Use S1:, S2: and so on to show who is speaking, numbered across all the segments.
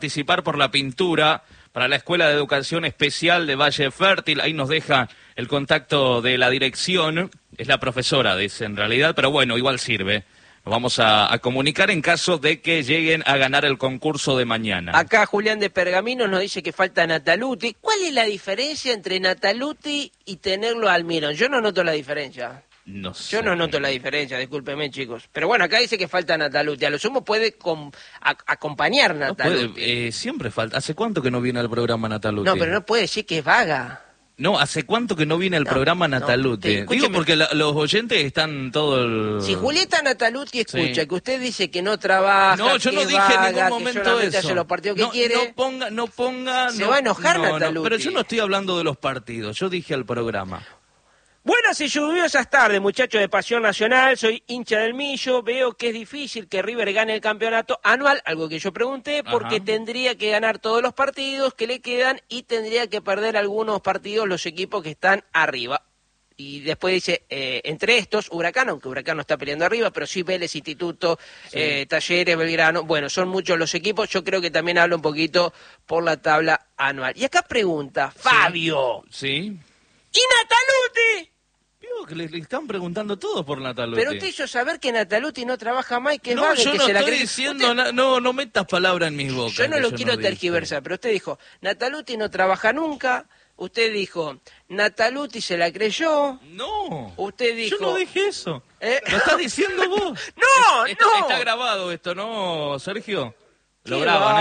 S1: participar por la pintura para la Escuela de Educación Especial de Valle Fértil. Ahí nos deja el contacto de la dirección. Es la profesora, dice en realidad, pero bueno, igual sirve. Nos vamos a comunicar en caso de que lleguen a ganar el concurso de mañana.
S2: Acá Julián de Pergamino nos dice que falta Nataluti. ¿Cuál es la diferencia entre Nataluti y tenerlo a Almirón? Yo no noto la diferencia.
S1: No sé.
S2: Yo no noto la diferencia, discúlpeme, chicos. Pero bueno, acá dice que falta Nataluti. A lo sumo puede acompañar Nataluti.
S1: Siempre falta. ¿Hace cuánto que no viene al programa Nataluti?
S2: No, pero no puede decir que es vaga.
S1: No, ¿hace cuánto que no viene al programa Nataluti? Digo porque los oyentes están todo el...
S2: Si Julieta Nataluti escucha que usted dice que no trabaja,
S1: no, yo no
S2: que
S1: dije
S2: vaga,
S1: en ningún momento
S2: que solamente
S1: eso.
S2: hace los partidos que quiere.
S1: No ponga...
S2: Se va a enojar Nataluti.
S1: Pero yo no estoy hablando de los partidos, yo dije al programa.
S2: Buenas y lluviosas tardes, muchachos de Pasión Nacional, soy hincha del Millo, veo que es difícil que River gane el campeonato anual, algo que yo pregunté, porque tendría que ganar todos los partidos que le quedan y tendría que perder algunos partidos los equipos que están arriba. Y después dice, entre estos, Huracán, aunque Huracán no está peleando arriba, pero sí Vélez, Instituto, Talleres, Belgrano, bueno, son muchos los equipos, yo creo que también habla un poquito por la tabla anual. Y acá pregunta, Fabio.
S1: Sí.
S2: ¿Y Nataluti?
S1: Digo que le están preguntando todo por Nataluti.
S2: Pero usted hizo saber que Nataluti no trabaja más y que es
S1: no,
S2: vaga,
S1: yo
S2: que
S1: no
S2: se la
S1: estoy
S2: cree.
S1: diciendo,
S2: Usted...
S1: no metas palabras en mis bocas.
S2: Yo no lo quiero
S1: no
S2: tergiversar, pero usted dijo, Nataluti no trabaja nunca. Usted dijo, Nataluti se la creyó.
S1: No.
S2: Usted dijo...
S1: Yo no dije eso. ¿Lo estás diciendo vos?
S2: No.
S1: Está grabado esto, ¿no, Sergio? Lo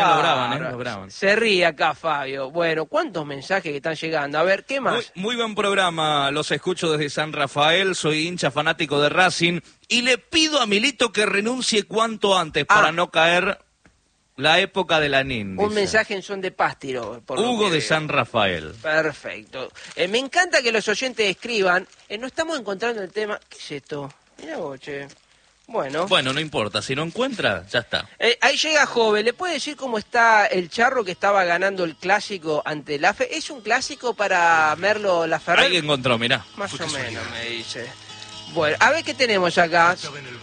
S1: graban.
S2: Se ríe acá, Fabio. Bueno, ¿cuántos mensajes que están llegando? A ver, ¿qué más?
S1: Muy buen programa, los escucho desde San Rafael, soy hincha fanático de Racing y le pido a Milito que renuncie cuanto antes para no caer la época de la NIN.
S2: Un mensaje en son de Pástiro.
S1: Hugo de San Rafael.
S2: Perfecto. Me encanta que los oyentes escriban. No estamos encontrando el tema. ¿Qué es esto? Mira vos, che. Bueno,
S1: no importa, si no encuentra, ya está.
S2: Ahí llega Jove, ¿le puede decir cómo está el Charro que estaba ganando el clásico ante el AFE? ¿Es un clásico para Merlo Laferrer?
S1: Ahí encontró, mirá.
S2: Más o menos, me dice. Bueno, a ver qué tenemos acá.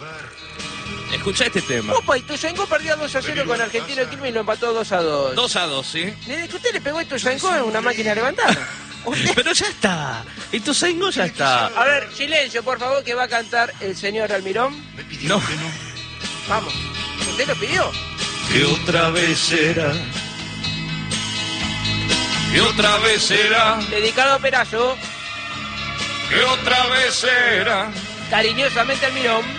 S1: Escuchá este tema.
S2: Opa, Ituzaingó perdió 2-0 con Argentino de Quilmes y lo empató 2-2.
S1: 2-2, ¿sí?
S2: Desde que usted le pegó a Ituzaingó en una máquina levantada.
S1: Pero ya está. Ituzaingó ya está.
S2: A ver, silencio, por favor, que va a cantar el señor Almirón.
S1: No.
S2: Vamos. ¿Usted lo pidió?
S1: Que otra vez será. Que otra vez será.
S2: Dedicado a Perazo.
S1: Que otra vez será.
S2: Cariñosamente Almirón.